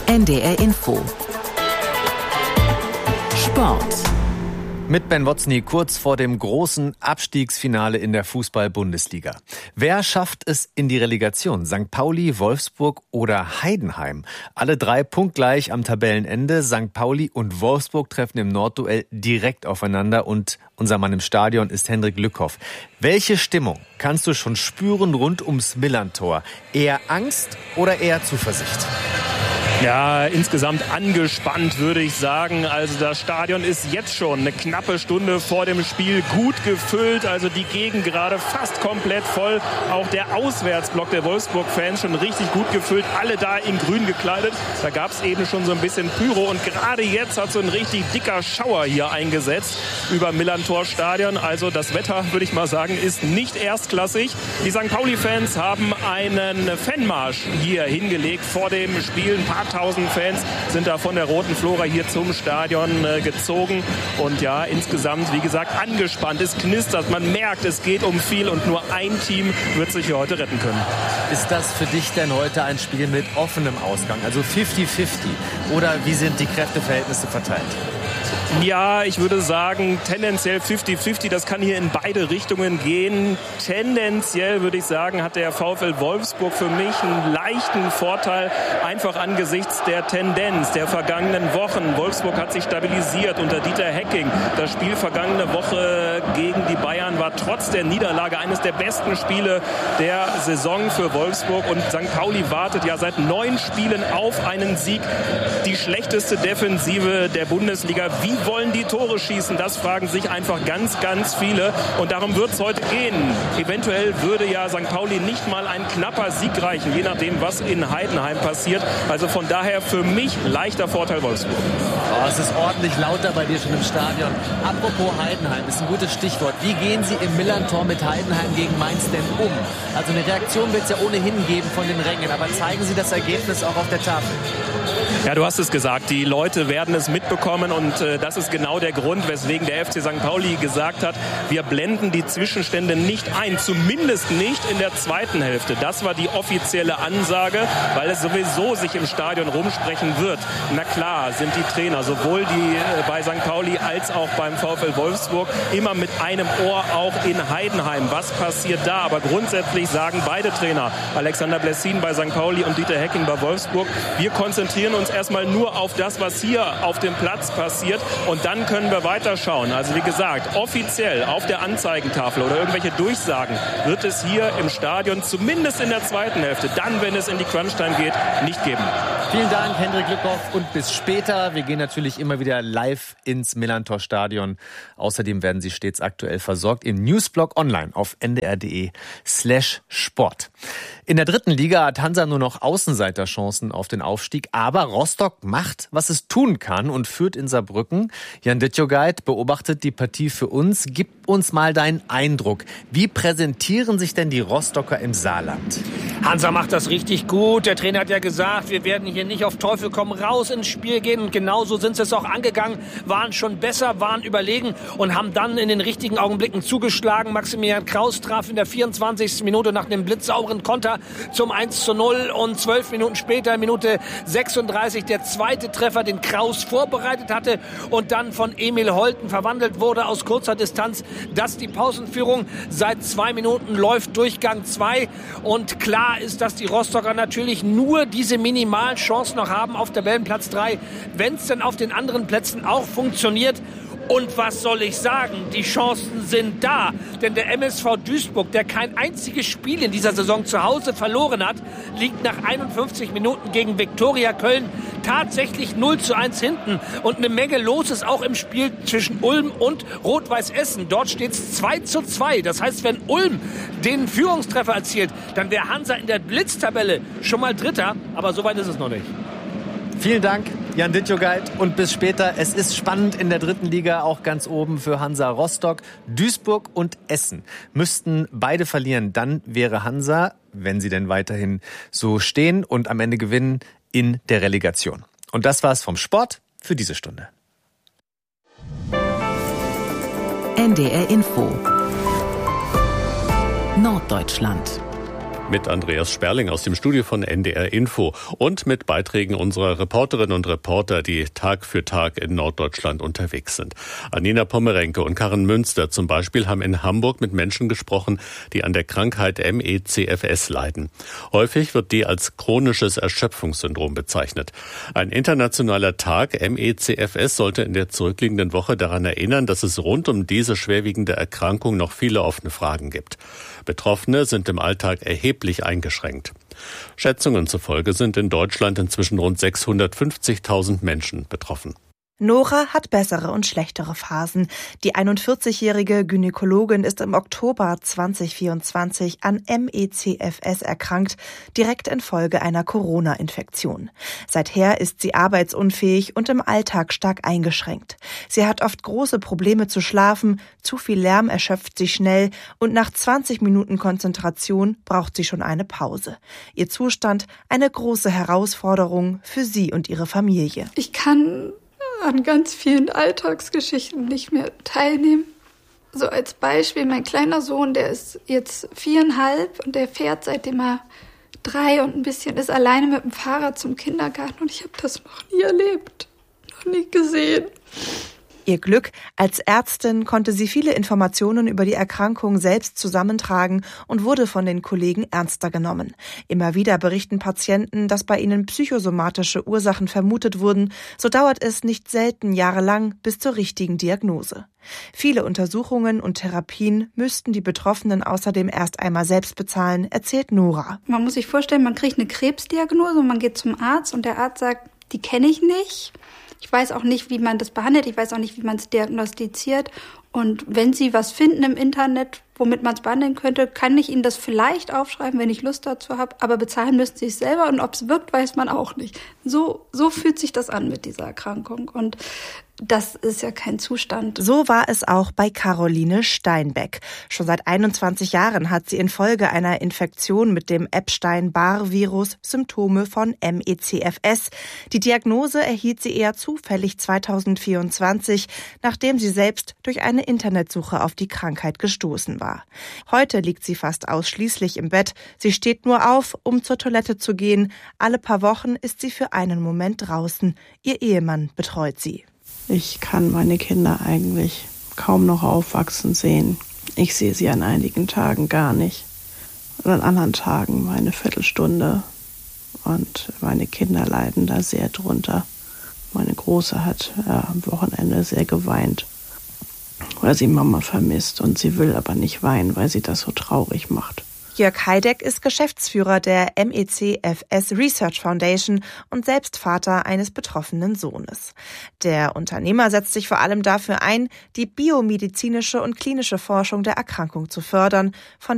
NDR Info. Sport. Mit Ben Wotzny kurz vor dem großen Abstiegsfinale in der Fußball-Bundesliga. Wer schafft es in die Relegation? St. Pauli, Wolfsburg oder Heidenheim? Alle drei punktgleich am Tabellenende. St. Pauli und Wolfsburg treffen im Nordduell direkt aufeinander und unser Mann im Stadion ist Hendrik Lückhoff. Welche Stimmung kannst du schon spüren rund ums Millerntor? Eher Angst oder eher Zuversicht? Ja, insgesamt angespannt, würde ich sagen. Also das Stadion ist jetzt schon eine knappe Stunde vor dem Spiel gut gefüllt. Also die Gegend gerade fast komplett voll. Auch der Auswärtsblock der Wolfsburg-Fans schon richtig gut gefüllt. Alle da in grün gekleidet. Da gab es eben schon so ein bisschen Pyro. Und gerade jetzt hat so ein richtig dicker Schauer hier eingesetzt über Millerntor-Stadion. Also das Wetter, würde ich mal sagen, ist nicht erstklassig. Die St. Pauli-Fans haben einen Fanmarsch hier hingelegt vor dem Spiel. Ein paar tausend Fans sind da von der Roten Flora hier zum Stadion gezogen. Und ja, insgesamt, wie gesagt, angespannt. Es knistert, man merkt, es geht um viel und nur ein Team wird sich hier heute retten können. Ist das für dich denn heute ein Spiel mit offenem Ausgang, also 50-50? Oder wie sind die Kräfteverhältnisse verteilt? Ja, ich würde sagen, tendenziell 50-50. Das kann hier in beide Richtungen gehen. Tendenziell, würde ich sagen, hat der VfL Wolfsburg für mich einen leichten Vorteil, einfach angesichts der Tendenz der vergangenen Wochen. Wolfsburg hat sich stabilisiert unter Dieter Hecking. Das Spiel vergangene Woche gegen die Bayern war trotz der Niederlage eines der besten Spiele der Saison für Wolfsburg. Und St. Pauli wartet ja seit 9 Spielen auf einen Sieg. Die schlechteste Defensive der Bundesliga. Wie wollen die Tore schießen? Das fragen sich einfach ganz, ganz viele. Und darum wird es heute gehen. Eventuell würde ja St. Pauli nicht mal ein knapper Sieg reichen, je nachdem, was in Heidenheim passiert. Also von daher für mich leichter Vorteil Wolfsburg. Oh, es ist ordentlich lauter bei dir schon im Stadion. Apropos Heidenheim, ist ein gutes Stichwort. Wie gehen Sie im Millerntor mit Heidenheim gegen Mainz denn um? Also eine Reaktion wird es ja ohnehin geben von den Rängen. Aber zeigen Sie das Ergebnis auch auf der Tafel? Ja, du hast es gesagt, die Leute werden es mitbekommen und das ist genau der Grund, weswegen der FC St. Pauli gesagt hat, wir blenden die Zwischenstände nicht ein, zumindest nicht in der zweiten Hälfte. Das war die offizielle Ansage, weil es sowieso sich im Stadion rumsprechen wird. Na klar, sind die Trainer, sowohl die bei St. Pauli als auch beim VfL Wolfsburg, immer mit einem Ohr auch in Heidenheim. Was passiert da? Aber grundsätzlich sagen beide Trainer, Alexander Blessin bei St. Pauli und Dieter Hecking bei Wolfsburg, wir konzentrieren uns erstmal nur auf das, was hier auf dem Platz passiert und dann können wir weiterschauen. Also wie gesagt, offiziell auf der Anzeigentafel oder irgendwelche Durchsagen wird es hier im Stadion zumindest in der zweiten Hälfte, dann wenn es in die Crunch-Time geht, nicht geben. Vielen Dank, Hendrik Lückhoff, und bis später. Wir gehen natürlich immer wieder live ins Millerntor-Stadion. Außerdem werden Sie stets aktuell versorgt im Newsblog online auf ndr.de/sport. In der dritten Liga hat Hansa nur noch Außenseiterchancen auf den Aufstieg, aber Rostock macht, was es tun kann und führt in Saarbrücken. Jan Dittjogait beobachtet die Partie für uns. Gib uns mal deinen Eindruck. Wie präsentieren sich denn die Rostocker im Saarland? Hansa macht das richtig gut. Der Trainer hat ja gesagt, wir werden hier nicht auf Teufel komm raus ins Spiel gehen. Und genauso sind sie es auch angegangen, waren schon besser, waren überlegen und haben dann in den richtigen Augenblicken zugeschlagen. Maximilian Kraus traf in der 24. Minute nach einem blitzsauberen Konter zum 1:0 und 12 Minuten später, Minute 36, der zweite Treffer, den Kraus vorbereitet hatte und dann von Emil Holten verwandelt wurde aus kurzer Distanz. Das die Pausenführung. Seit 2 Minuten läuft Durchgang 2 und klar ist, dass die Rostocker natürlich nur diese minimalen Chancen noch haben auf Tabellenplatz 3, wenn es denn auf den anderen Plätzen auch funktioniert. Und was soll ich sagen? Die Chancen sind da. Denn der MSV Duisburg, der kein einziges Spiel in dieser Saison zu Hause verloren hat, liegt nach 51 Minuten gegen Viktoria Köln tatsächlich 0:1 hinten. Und eine Menge los ist auch im Spiel zwischen Ulm und Rot-Weiß Essen. Dort steht es 2:2. Das heißt, wenn Ulm den Führungstreffer erzielt, dann wäre Hansa in der Blitztabelle schon mal Dritter. Aber so weit ist es noch nicht. Vielen Dank, Jan Dittjogait, und bis später. Es ist spannend in der dritten Liga, auch ganz oben für Hansa Rostock. Duisburg und Essen müssten beide verlieren. Dann wäre Hansa, wenn sie denn weiterhin so stehen und am Ende gewinnen, in der Relegation. Und das war's vom Sport für diese Stunde. NDR Info. Norddeutschland. Mit Andreas Sperling aus dem Studio von NDR Info und mit Beiträgen unserer Reporterinnen und Reporter, die Tag für Tag in Norddeutschland unterwegs sind. Anina Pommerenke und Karin Münster zum Beispiel haben in Hamburg mit Menschen gesprochen, die an der Krankheit ME/CFS leiden. Häufig wird die als chronisches Erschöpfungssyndrom bezeichnet. Ein internationaler Tag ME/CFS sollte in der zurückliegenden Woche daran erinnern, dass es rund um diese schwerwiegende Erkrankung noch viele offene Fragen gibt. Betroffene sind im Alltag erheblich eingeschränkt. Schätzungen zufolge sind in Deutschland inzwischen rund 650.000 Menschen betroffen. Nora hat bessere und schlechtere Phasen. Die 41-jährige Gynäkologin ist im Oktober 2024 an ME/CFS erkrankt, direkt infolge einer Corona-Infektion. Seither ist sie arbeitsunfähig und im Alltag stark eingeschränkt. Sie hat oft große Probleme zu schlafen, zu viel Lärm erschöpft sie schnell und nach 20 Minuten Konzentration braucht sie schon eine Pause. Ihr Zustand eine große Herausforderung für sie und ihre Familie. Ich kann an ganz vielen Alltagsgeschichten nicht mehr teilnehmen. So als Beispiel, mein kleiner Sohn, der ist jetzt 4,5 und der fährt, seitdem er 3 und ein bisschen ist, alleine mit dem Fahrrad zum Kindergarten und ich habe das noch nie erlebt, noch nie gesehen. Ihr Glück, als Ärztin konnte sie viele Informationen über die Erkrankung selbst zusammentragen und wurde von den Kollegen ernster genommen. Immer wieder berichten Patienten, dass bei ihnen psychosomatische Ursachen vermutet wurden. So dauert es nicht selten jahrelang bis zur richtigen Diagnose. Viele Untersuchungen und Therapien müssten die Betroffenen außerdem erst einmal selbst bezahlen, erzählt Nora. Man muss sich vorstellen, man kriegt eine Krebsdiagnose und man geht zum Arzt und der Arzt sagt, die kenne ich nicht. Ich weiß auch nicht, wie man das behandelt. Ich weiß auch nicht, wie man es diagnostiziert. Und wenn Sie was finden im Internet, womit man es behandeln könnte, kann ich Ihnen das vielleicht aufschreiben, wenn ich Lust dazu habe. Aber bezahlen müssen Sie es selber. Und ob es wirkt, weiß man auch nicht. So fühlt sich das an mit dieser Erkrankung. Und das ist ja kein Zustand. So war es auch bei Caroline Steinbeck. Schon seit 21 Jahren hat sie infolge einer Infektion mit dem Epstein-Barr-Virus Symptome von ME/CFS. Die Diagnose erhielt sie eher zufällig 2024, nachdem sie selbst durch eine Internetsuche auf die Krankheit gestoßen war. Heute liegt sie fast ausschließlich im Bett. Sie steht nur auf, um zur Toilette zu gehen. Alle paar Wochen ist sie für einen Moment draußen. Ihr Ehemann betreut sie. Ich kann meine Kinder eigentlich kaum noch aufwachsen sehen. Ich sehe sie an einigen Tagen gar nicht. Und an anderen Tagen mal eine Viertelstunde. Und meine Kinder leiden da sehr drunter. Meine Große hat am Wochenende sehr geweint, weil sie Mama vermisst. Und sie will aber nicht weinen, weil sie das so traurig macht. Jörg Heideck ist Geschäftsführer der ME/CFS Research Foundation und selbst Vater eines betroffenen Sohnes. Der Unternehmer setzt sich vor allem dafür ein, die biomedizinische und klinische Forschung der Erkrankung zu fördern, von